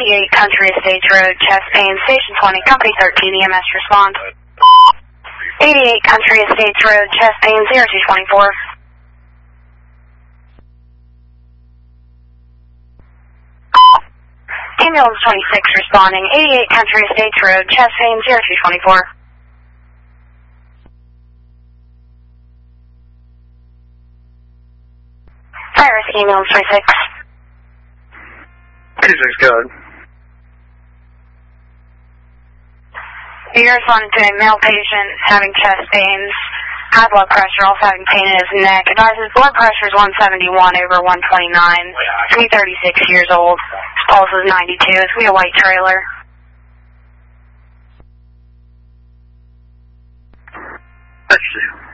88 Country Estates Road, chest pain, Station 20, Company 13, EMS respond. 88 Country Estates Road, chest pain, 0224. Ambulance 26 responding, 88 Country Estates Road, chest pain, 0224. Fire rescue ambulance 26. 26, go ahead. You responded to a male patient having chest pains, high blood pressure, also having pain in his neck. Advises blood pressure is 171/129. He's 36 years old. His pulse is 92. It's going to be a white trailer. Let's see.